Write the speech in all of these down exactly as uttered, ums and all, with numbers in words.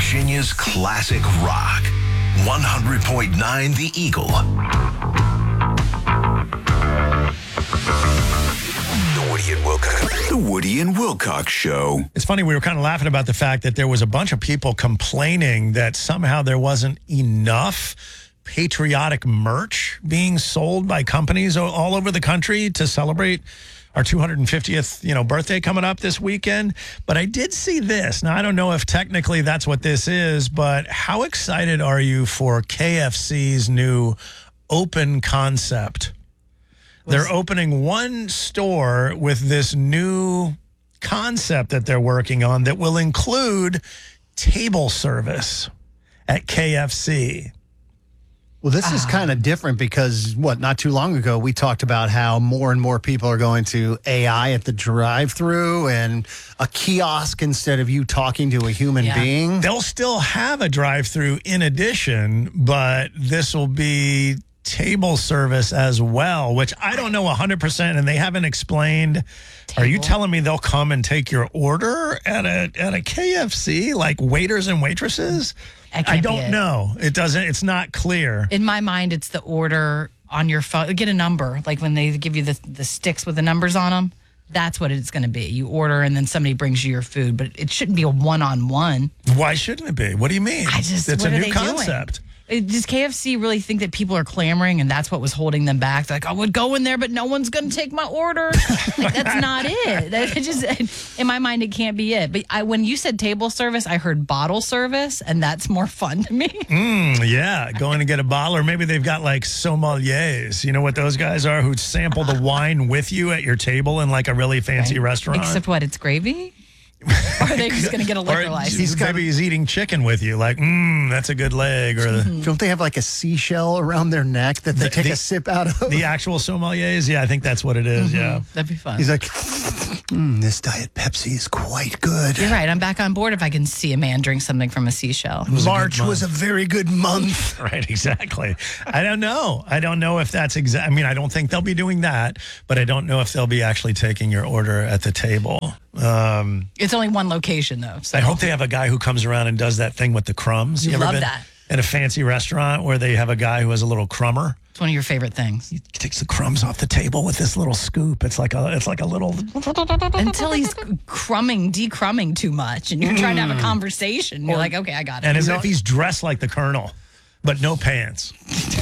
Virginia's classic rock. one hundred point nine The Eagle. The Woody and Wilcox. The Woody and Wilcox Show. It's funny, we were kind of laughing about the fact that there was a bunch of people complaining that somehow there wasn't enough patriotic merch being sold by companies all over the country to celebrate our two hundred fiftieth, you know, birthday coming up this weekend. But I did see this. Now, I don't know if technically that's what this is, but how excited are you for K F C's new open concept? They're opening one store with this new concept that they're working on that will include table service at K F C. Well, this is kind of different because, what, not too long ago, we talked about how more and more people are going to A I at the drive-thru and a kiosk instead of you talking to a human Yeah. being. They'll still have a drive-thru in addition, but this will be table service as well, which I don't know one hundred percent, and they haven't explained. Are you telling me they'll come and take your order at a at a K F C, like waiters and waitresses? That can't I be don't it. know. It doesn't. It's not clear. In my mind, it's the order on your phone. Get a number, like when they give you the, the sticks with the numbers on them. That's what it's going to be. You order and then somebody brings you your food, but it shouldn't be a one-on-one. Why shouldn't it be? What do you mean? I just, it's what a are new they concept. Doing? Does K F C really think that people are clamoring and that's what was holding them back? They're like, I would go in there, but no one's going to take my order. Like, that's not it. That it just, in my mind, it can't be it. But I, when you said table service, I heard bottle service, and that's more fun to me. Mm, yeah, going to get a bottle, or maybe they've got like sommeliers. You know what those guys are, who sample the wine with you at your table in like a really fancy Right. restaurant. Except what? It's gravy? Or are they just going to get a liquor Or license? he's maybe he's eating chicken with you, like, mmm, that's a good leg. Or the, Don't they have like a seashell around their neck that they The- take the- a sip out of? the actual sommeliers. Yeah, I think that's what it is, yeah. That'd be fun. He's like, mm, this Diet Pepsi is quite good. You're right. I'm back on board if I can see a man drink something from a seashell. March was a very good month. Right, exactly. I don't know. I don't know if that's exact. I mean, I don't think they'll be doing that, but I don't know if they'll be actually taking your order at the table. Um, It's only one location, though. So. I hope they have a guy who comes around and does that thing with the crumbs. You ever love been that. in a fancy restaurant where they have a guy who has a little crumber? It's one of your favorite things. He takes the crumbs off the table with this little scoop. It's like a, it's like a little. Until he's crumbing, decrumbing too much, and you're trying to have a conversation. You're like, okay, I got it. And as if he's dressed like the Colonel, but no pants.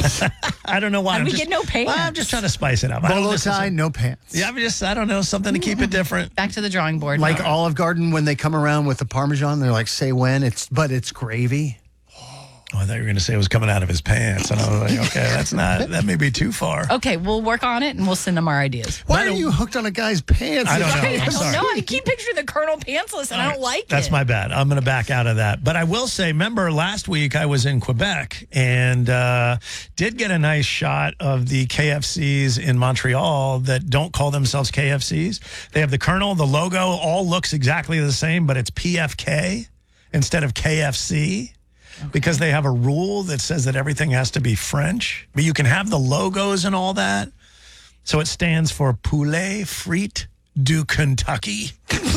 I don't know why. How do I'm we just, get no pants? Well, I'm just trying to spice it up. I don't Bolo listen to- tie, no pants. Yeah, I'm just, I don't know, something to keep it different. Back to the drawing board. Like Olive Garden, when they come around with the Parmesan, they're like, say when, it's but it's gravy. Oh, I thought you were going to say it was coming out of his pants. And I was like, okay, that's not, that may be too far. Okay, we'll work on it, and we'll send them our ideas. Why By are the- you hooked on a guy's pants? I don't know. I I'm don't sorry. know. I keep picturing the Colonel pantsless, and I don't like That's it. my bad. I'm going to back out of that. But I will say, remember last week I was in Quebec and uh, did get a nice shot of the K F Cs in Montreal that don't call themselves K F Cs. They have the Colonel, the logo, all looks exactly the same, but it's P F K instead of K F C. Okay. Because they have a rule that says that everything has to be French. But you can have the logos and all that. So it stands for Poulet Frite du Kentucky.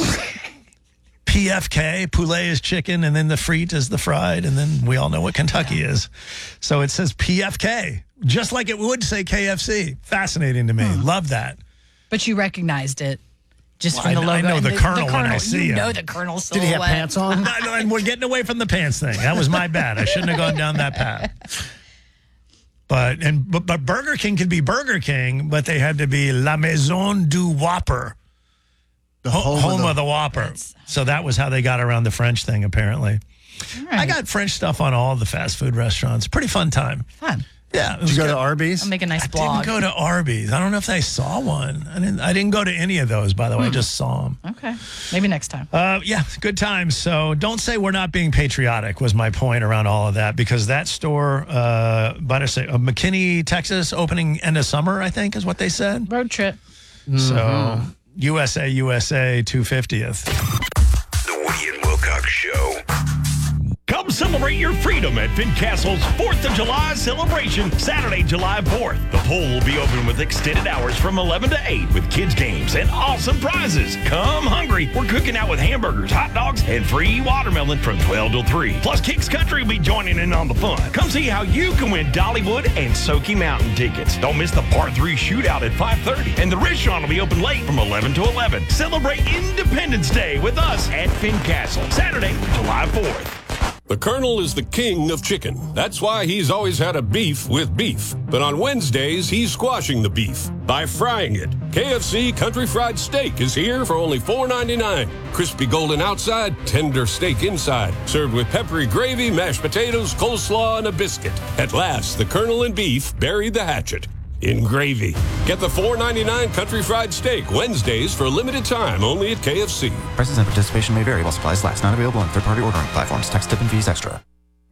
P F K, poulet is chicken, and then the frite is the fried, and then we all know what Kentucky yeah. is. So it says P F K, just like it would say K F C. Fascinating to me. Hmm. Love that. But you recognized it just well, from the I, logo. I know and the, the Colonel the when Colonel, I see you him. know the Colonel silhouette. Did he have pants on? And we're getting away from the pants thing. That was my bad. I shouldn't have gone down that path. But and but, but Burger King could be Burger King, but they had to be La Maison du Whopper. The home, home, home of, the, of the Whopper. So that was how they got around the French thing, apparently. Right. I got French stuff on all the fast food restaurants. Pretty fun time. Fun. Yeah. Did you go good. to Arby's? I'll make a nice I blog. didn't go to Arby's. I don't know if I saw one. I didn't. I didn't go to any of those, by the way. Hmm. I just saw them. Okay. Maybe next time. Uh, yeah, good times. So don't say we're not being patriotic was my point around all of that, because that store, uh, but I say, uh, McKinney, Texas, opening end of summer, I think is what they said. Road trip. Mm-hmm. So U S A, U S A, two hundred fiftieth. The Woody and Wilcox Show. Come celebrate your freedom at Fincastle's fourth of July celebration, Saturday, July fourth. The pool will be open with extended hours from eleven to eight with kids' games and awesome prizes. Come hungry. We're cooking out with hamburgers, hot dogs, and free watermelon from twelve till three. Plus, Kicks Country will be joining in on the fun. Come see how you can win Dollywood and Soaky Mountain tickets. Don't miss the Part three shootout at five thirty. And the restaurant will be open late from eleven to eleven. Celebrate Independence Day with us at Fincastle, Saturday, July fourth. The Colonel is the king of chicken. That's why he's always had a beef with beef. But on Wednesdays, he's squashing the beef by frying it. K F C Country Fried Steak is here for only four ninety-nine. Crispy golden outside, tender steak inside. Served with peppery gravy, mashed potatoes, coleslaw, and a biscuit. At last, the Colonel and beef buried the hatchet in gravy. Get the four ninety-nine Country Fried Steak Wednesdays for a limited time only at K F C. Prices and participation may vary while supplies last. Not available on third-party ordering platforms. Tax, tip, and fees extra.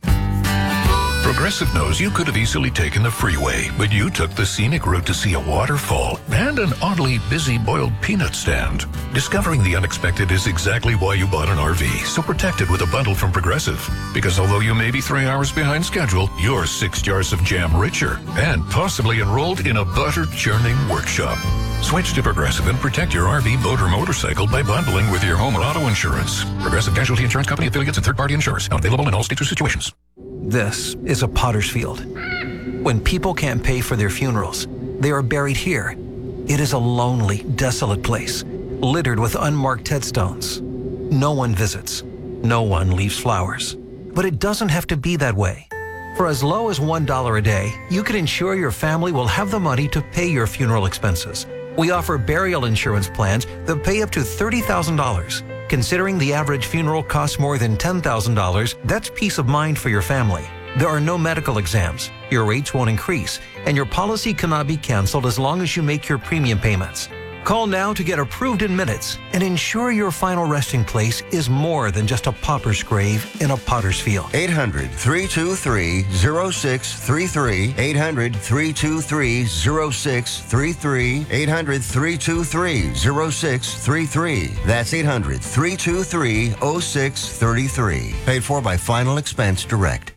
Progressive knows you could have easily taken the freeway, but you took the scenic route to see a waterfall and an oddly busy boiled peanut stand. Discovering the unexpected is exactly why you bought an R V, so protect it with a bundle from Progressive. Because although you may be three hours behind schedule, you're six jars of jam richer and possibly enrolled in a butter-churning workshop. Switch to Progressive and protect your R V, boat, or motorcycle by bundling with your home or auto insurance. Progressive Casualty Insurance Company, affiliates, and third-party insurers. Not available in all states or situations. This is a potter's field. When people can't pay for their funerals, they are buried here. It is a lonely, desolate place, littered with unmarked headstones. No one visits. No one leaves flowers. But it doesn't have to be that way. For as low as one dollar a day, you can ensure your family will have the money to pay your funeral expenses. We offer burial insurance plans that pay up to thirty thousand dollars. Considering the average funeral costs more than ten thousand dollars, that's peace of mind for your family. There are no medical exams, your rates won't increase, and your policy cannot be canceled as long as you make your premium payments. Call now to get approved in minutes and ensure your final resting place is more than just a pauper's grave in a potter's field. eight hundred, three two three, zero six three three. eight hundred, three two three, zero six three three. eight hundred, three two three, zero six three three. That's eight hundred, three two three, zero six three three. Paid for by Final Expense Direct.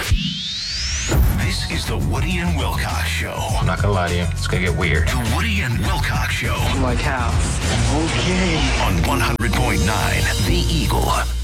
This is the Woody and Wilcox Show. I'm not gonna lie to you, it's gonna get weird. The Woody and Wilcox Show. Like how? Okay. On one hundred point nine The Eagle.